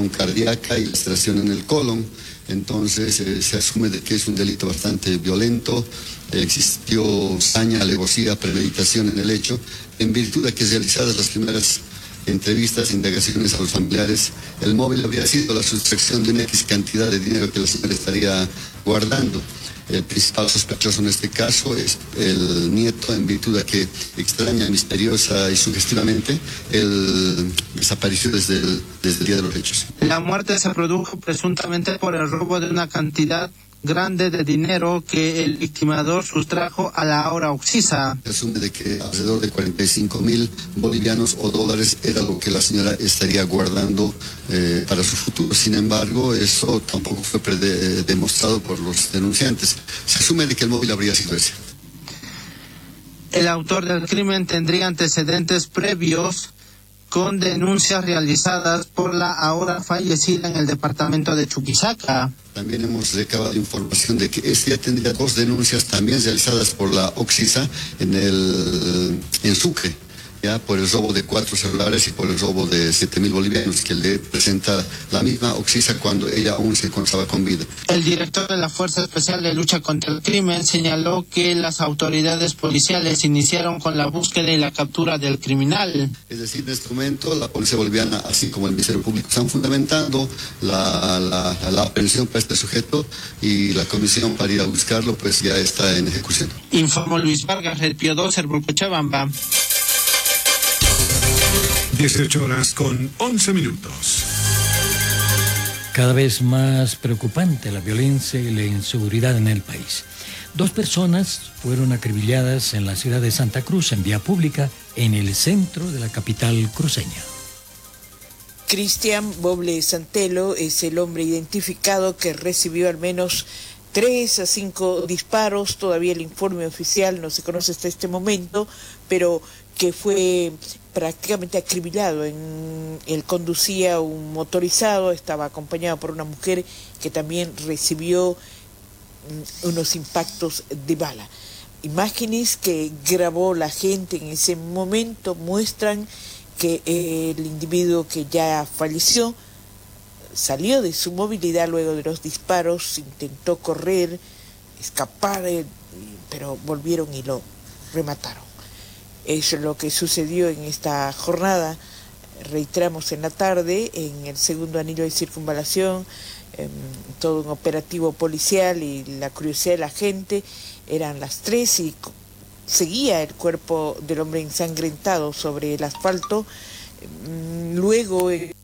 cardíaca y laceración en el colon. Entonces se asume de que es un delito bastante violento. Existió saña, alevosía, premeditación en el hecho, en virtud de que realizadas las primeras entrevistas, indagaciones a los familiares, el móvil habría sido la sustracción de una X cantidad de dinero que la señora estaría guardando. El principal sospechoso en este caso es el nieto, en virtud de que extraña, misteriosa y sugestivamente él desapareció desde el día de los hechos. La muerte se produjo presuntamente por el robo de una cantidad grande de dinero que el victimador sustrajo a la ahora Oxisa. Se asume de que alrededor de 45.000 bolivianos o dólares era lo que la señora estaría guardando para su futuro. Sin embargo, eso tampoco fue demostrado por los denunciantes. Se asume de que el móvil habría sido ese. El autor del crimen tendría antecedentes previos con denuncias realizadas por la ahora fallecida en el departamento de Chuquisaca. También hemos recabado información de que este ya tendría 2 denuncias también realizadas por la Oxisa en Sucre, ya por el robo de 4 celulares y por el robo de 7.000 bolivianos que le presenta la misma Oxisa cuando ella aún se encontraba con vida. El director de la Fuerza Especial de Lucha contra el Crimen señaló que las autoridades policiales iniciaron con la búsqueda y la captura del criminal. Es decir, en este momento la policía boliviana, así como el Ministerio Público, están fundamentando la aprehensión para este sujeto y la comisión para ir a buscarlo pues ya está en ejecución. Informó Luis Vargas, Red Pío 2, Cochabamba. 18:11. Cada vez más preocupante la violencia y la inseguridad en el país. 2 personas fueron acribilladas en la ciudad de Santa Cruz en vía pública en el centro de la capital cruceña. Cristian Boble Santelo es el hombre identificado que recibió al menos 3 a 5 disparos. Todavía el informe oficial no se conoce hasta este momento, pero que fue prácticamente acribillado. Él conducía un motorizado, estaba acompañado por una mujer que también recibió unos impactos de bala. Imágenes que grabó la gente en ese momento muestran que el individuo que ya falleció salió de su movilidad luego de los disparos, intentó correr, escapar, pero volvieron y lo remataron. Eso es lo que sucedió en esta jornada. Reiteramos en la tarde, en el segundo anillo de circunvalación, todo un operativo policial y la curiosidad de la gente. Eran las 3 y seguía el cuerpo del hombre ensangrentado sobre el asfalto. Luego